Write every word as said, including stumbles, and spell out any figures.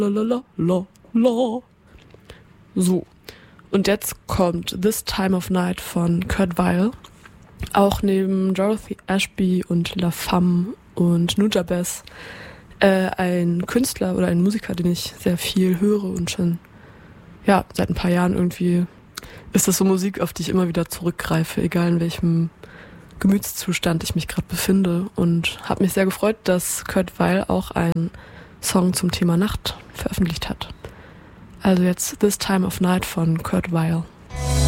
la, la, la. So. Und jetzt kommt This Time of Night von Kurt Weill. Auch neben Dorothy Ashby und La Femme und Nujabes äh, ein Künstler oder ein Musiker, den ich sehr viel höre und schon ja seit ein paar Jahren irgendwie ist das so Musik, auf die ich immer wieder zurückgreife, egal in welchem Gemütszustand ich mich gerade befinde. Und habe mich sehr gefreut, dass Kurt Weill auch einen Song zum Thema Nacht veröffentlicht hat. Also jetzt This Time of Night von Kurt Weill.